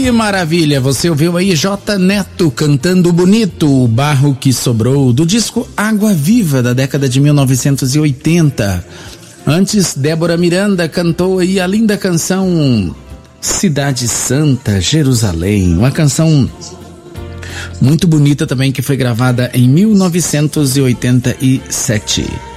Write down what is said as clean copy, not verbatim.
que maravilha! Você ouviu aí J Neto cantando bonito, o barro que sobrou, do disco Água Viva, da década de 1980. Antes, Débora Miranda cantou aí a linda canção Cidade Santa, Jerusalém, uma canção muito bonita também que foi gravada em 1987.